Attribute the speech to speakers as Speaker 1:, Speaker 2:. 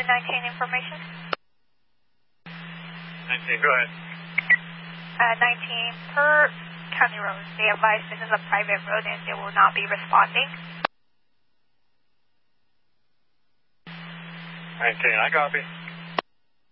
Speaker 1: 19 information.
Speaker 2: 19, go ahead.
Speaker 1: 19, per county road, they advise this is a private road and they will not be responding.
Speaker 2: 19, I copy.